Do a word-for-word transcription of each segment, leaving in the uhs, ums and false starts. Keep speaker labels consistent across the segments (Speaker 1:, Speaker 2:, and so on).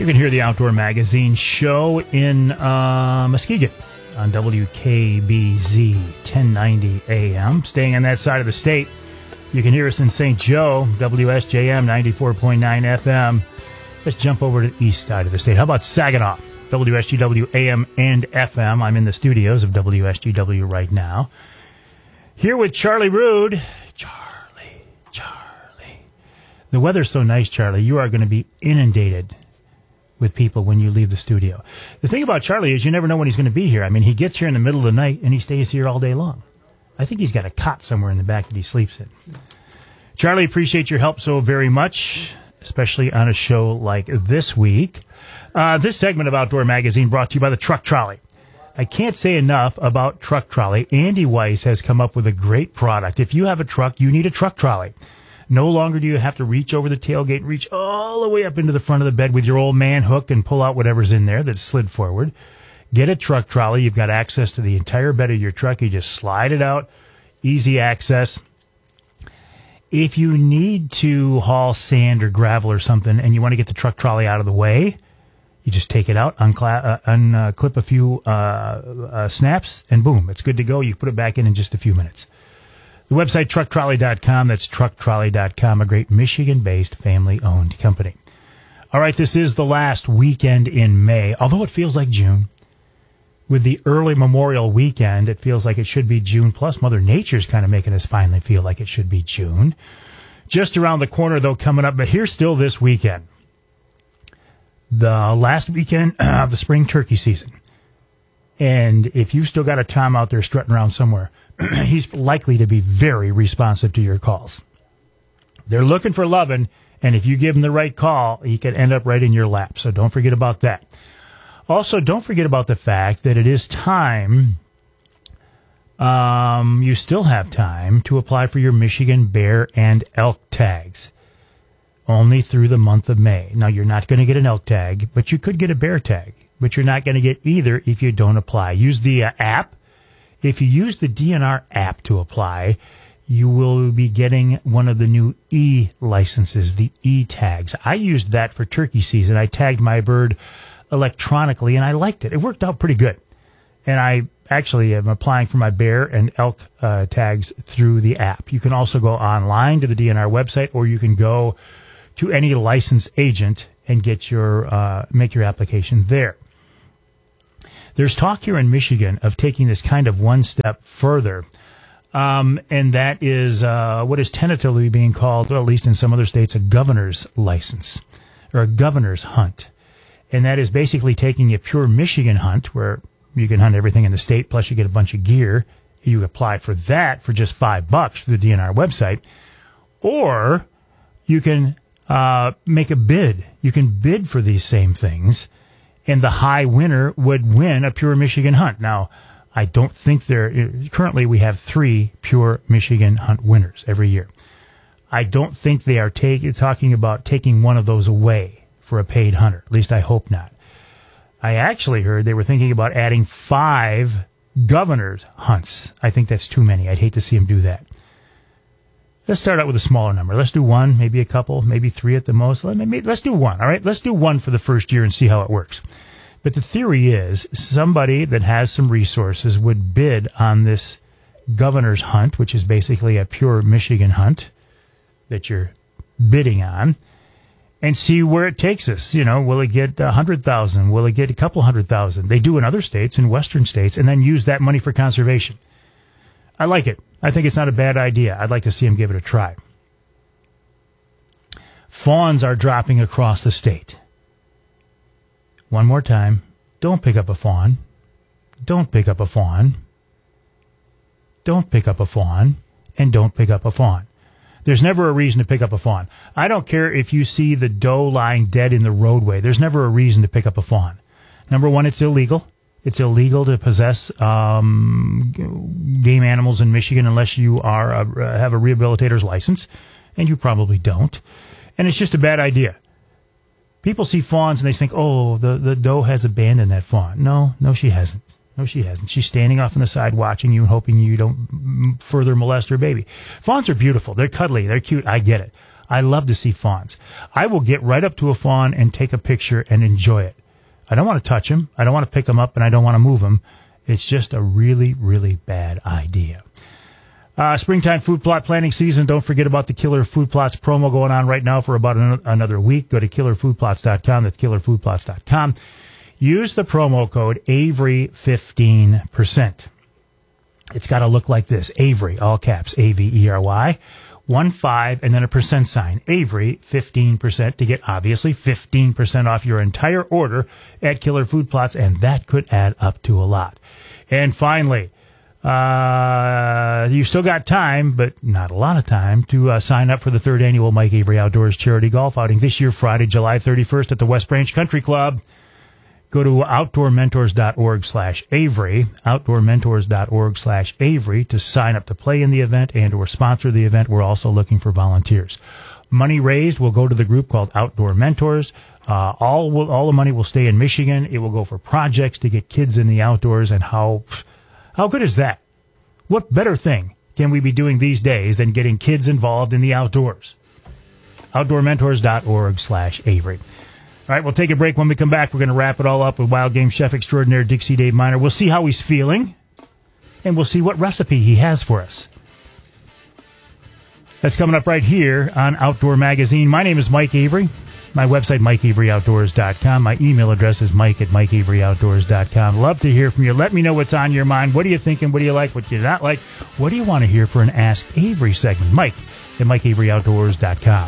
Speaker 1: You can hear the Outdoor Magazine show in uh, Muskegon on W K B Z ten ninety A M. Staying on that side of the state, you can hear us in Saint Joe, W S J M ninety-four point nine F M. Let's jump over to the east side of the state. How about Saginaw? W S G W A M and F M. I'm in the studios of W S G W right now. Here with Charlie Rood. Charlie, Charlie. The weather's so nice, Charlie. You are going to be inundated with people when you leave the studio. The thing about Charlie is you never know when he's going to be here. I mean, he gets here in the middle of the night and he stays here all day long. I think he's got a cot somewhere in the back that he sleeps in. Charlie, appreciate your help so very much, especially on a show like this week. Uh, this segment of Outdoor Magazine brought to you by the Truck Trolley. I can't say enough about Truck Trolley. Andy Weiss has come up with a great product. If you have a truck, you need a Truck Trolley. No longer do you have to reach over the tailgate and reach all the way up into the front of the bed with your old man hook and pull out whatever's in there that's slid forward. Get a Truck Trolley. You've got access to the entire bed of your truck. You just slide it out. Easy access. If you need to haul sand or gravel or something and you want to get the Truck Trolley out of the way, you just take it out, unclip uh, unclip a few uh, uh, snaps, and boom, it's good to go. You put it back in in just a few minutes. The website, truck trolley dot com. That's truck trolley dot com, a great Michigan-based family-owned company. All right, this is the last weekend in May, although it feels like June. With the early Memorial weekend, it feels like it should be June. Plus, Mother Nature's kind of making us finally feel like it should be June. Just around the corner, though, coming up, but here's still this weekend. The last weekend of the spring turkey season. And if you've still got a Tom out there strutting around somewhere, he's likely to be very responsive to your calls. They're looking for loving, and if you give him the right call, he could end up right in your lap. So don't forget about that. Also, don't forget about the fact that it is time, um, you still have time to apply for your Michigan bear and elk tags. Only through the month of May. Now, you're not going to get an elk tag, but you could get a bear tag. But you're not going to get either if you don't apply. Use the uh, app. If you use the D N R app to apply, you will be getting one of the new e-licenses, the e-tags. I used that for turkey season. I tagged my bird electronically, and I liked it. It worked out pretty good. And I actually am applying for my bear and elk uh, tags through the app. You can also go online to the D N R website, or you can go to any licensed agent and get your uh, make your application there. There's talk here in Michigan of taking this kind of one step further, um, and that is uh, what is tentatively being called, or at least in some other states, a governor's license or a governor's hunt. And that is basically taking a pure Michigan hunt where you can hunt everything in the state, plus you get a bunch of gear. You apply for that for just five bucks through the D N R website, or you can uh, make a bid. You can bid for these same things, and the high winner would win a pure Michigan hunt. Now, I don't think there, currently we have three pure Michigan hunt winners every year. I don't think they are take, talking about taking one of those away for a paid hunter. At least I hope not. I actually heard they were thinking about adding five governor's hunts. I think that's too many. I'd hate to see them do that. Let's start out with a smaller number. Let's do one, maybe a couple, maybe three at the most. Let's do one, all right? Let's do one for the first year and see how it works. But the theory is somebody that has some resources would bid on this governor's hunt, which is basically a pure Michigan hunt that you're bidding on, and see where it takes us. You know, will it get a hundred thousand? Will it get a couple hundred thousand? They do in other states, in western states, and then use that money for conservation. I like it. I think it's not a bad idea. I'd like to see them give it a try. Fawns are dropping across the state. One more time. Don't pick up a fawn. Don't pick up a fawn. Don't pick up a fawn. And don't pick up a fawn. There's never a reason to pick up a fawn. I don't care if you see the doe lying dead in the roadway. There's never a reason to pick up a fawn. Number one, it's illegal. It's illegal to possess um, game animals in Michigan unless you are a, have a rehabilitator's license, and you probably don't. And it's just a bad idea. People see fawns and they think, oh, the, the doe has abandoned that fawn. No, no, she hasn't. No, she hasn't. She's standing off on the side watching you and hoping you don't further molest her baby. Fawns are beautiful. They're cuddly. They're cute. I get it. I love to see fawns. I will get right up to a fawn and take a picture and enjoy it. I don't want to touch him. I don't want to pick him up, and I don't want to move him. It's just a really, really bad idea. Uh, springtime food plot planting season. Don't forget about the Killer Food Plots promo going on right now for about an- another week. Go to killer food plots dot com. That's killer food plots dot com. Use the promo code Avery fifteen percent. It's got to look like this. Avery, all caps, A V E R Y, one five, and then a percent sign. Avery, fifteen percent to get, obviously, fifteen percent off your entire order at Killer Food Plots, and that could add up to a lot. And finally, uh, you still got time, but not a lot of time, to uh, sign up for the third annual Mike Avery Outdoors Charity Golf Outing this year, Friday, July thirty-first at the West Branch Country Club. Go to outdoor mentors dot org slash Avery, outdoor mentors dot org slash Avery to sign up to play in the event and or sponsor the event. We're also looking for volunteers. Money raised will go to the group called Outdoor Mentors. Uh, all will, all the money will stay in Michigan. It will go for projects to get kids in the outdoors. And how, how good is that? What better thing can we be doing these days than getting kids involved in the outdoors? outdoor mentors dot org slash Avery. All right, we'll take a break. When we come back, we're going to wrap it all up with Wild Game Chef Extraordinaire Dixie Dave Miner. We'll see how he's feeling, and we'll see what recipe he has for us. That's coming up right here on Outdoor Magazine. My name is Mike Avery. My website, mike avery outdoors dot com. My email address is mike at mike avery outdoors dot com. Love to hear from you. Let me know what's on your mind. What are you thinking? What do you like? What do you not like? What do you want to hear for an Ask Avery segment? Mike at mike avery outdoors dot com.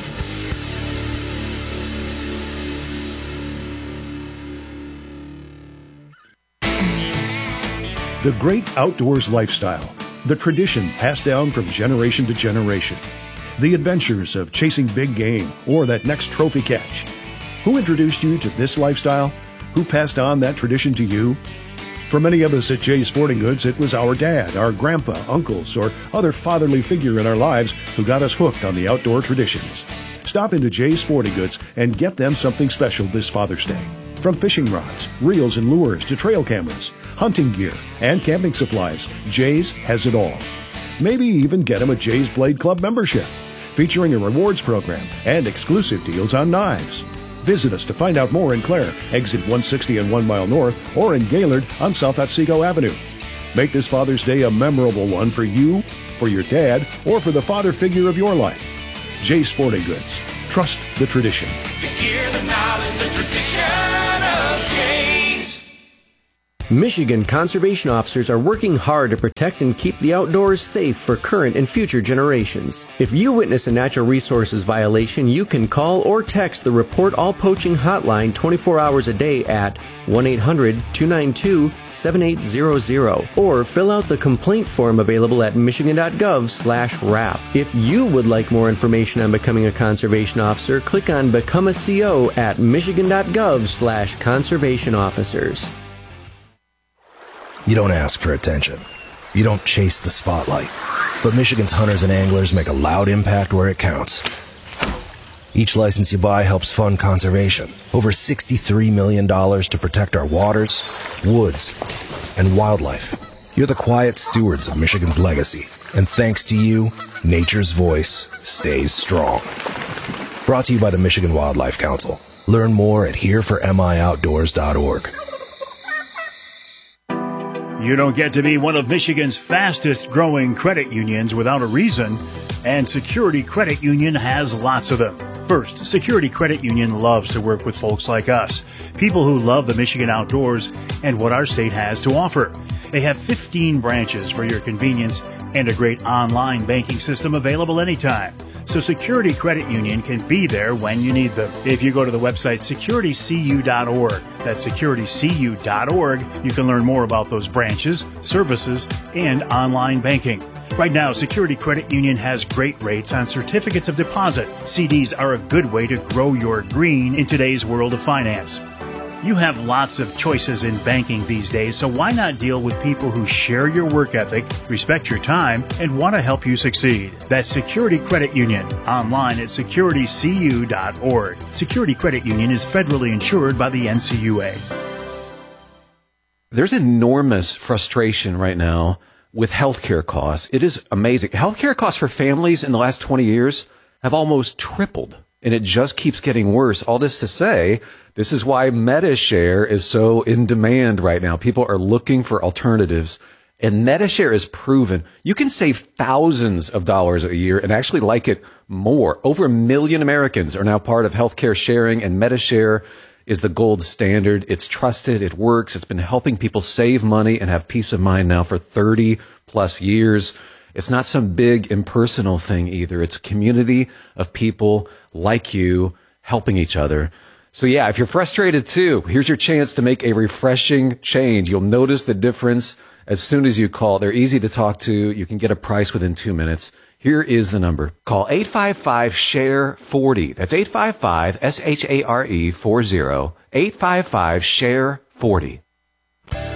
Speaker 2: The great outdoors lifestyle, the tradition passed down from generation to generation, the adventures of chasing big game or that next trophy catch. Who introduced you to this lifestyle? Who passed on that tradition to you? For many of us at Jay's Sporting Goods, it was our dad, our grandpa, uncles, or other fatherly figure in our lives who got us hooked on the outdoor traditions. Stop into Jay's Sporting Goods and get them something special this Father's Day. From fishing rods, reels and lures to trail cameras, hunting gear, and camping supplies, Jay's has it all. Maybe even get them a Jay's Blade Club membership, featuring a rewards program and exclusive deals on knives. Visit us to find out more in Clare, exit one sixty and one mile north, or in Gaylord on South Otsego Avenue. Make this Father's Day a memorable one for you, for your dad, or for the father figure of your life. Jay's Sporting Goods. Trust the tradition.
Speaker 3: The gear, the knowledge, the tradition of Jay's.
Speaker 4: Michigan conservation officers are working hard to protect and keep the outdoors safe for current and future generations. If you witness a natural resources violation, you can call or text the Report All Poaching hotline twenty-four hours a day at one eight hundred two nine two seven eight zero zero or fill out the complaint form available at michigan dot gov slash rap. If you would like more information on becoming a conservation officer, click on Become a C O at michigan dot gov slash conservation officers.
Speaker 5: You don't ask for attention. You don't chase the spotlight. But Michigan's hunters and anglers make a loud impact where it counts. Each license you buy helps fund conservation. Over sixty-three million dollars to protect our waters, woods, and wildlife. You're the quiet stewards of Michigan's legacy. And thanks to you, nature's voice stays strong. Brought to you by the Michigan Wildlife Council. Learn more at here for m i outdoors dot org.
Speaker 1: You don't get to be one of Michigan's fastest growing credit unions without a reason, and Security Credit Union has lots of them. First, Security Credit Union loves to work with folks like us, people who love the Michigan outdoors and what our state has to offer. They have fifteen branches for your convenience and a great online banking system available anytime. So Security Credit Union can be there when you need them. If you go to the website security c u dot org, that's security c u dot org, you can learn more about those branches, services, and online banking. Right now, Security Credit Union has great rates on certificates of deposit. C Ds are a good way to grow your green in today's world of finance. You have lots of choices in banking these days, so why not deal with people who share your work ethic, respect your time, and want to help you succeed? That's Security Credit Union, online at security c u dot org. Security Credit Union is federally insured by the N C U A.
Speaker 6: There's enormous frustration right now with healthcare costs. It is amazing. Healthcare costs for families in the last twenty years have almost tripled, and it just keeps getting worse. All this to say, this is why MediShare is so in demand right now. People are looking for alternatives, and MediShare is proven you can save thousands of dollars a year and actually like it more. Over a million Americans are now part of healthcare sharing, and MediShare is the gold standard. It's trusted. It works. It's been helping people save money and have peace of mind now for thirty plus years. It's not some big impersonal thing either. It's a community of people like you helping each other. So yeah, if you're frustrated too, here's your chance to make a refreshing change. You'll notice the difference as soon as you call. They're easy to talk to. You can get a price within two minutes. Here is the number. Call eight five five, S H A R E, forty. That's eight five five, S H A R E, forty. eight five five, S H A R E, forty.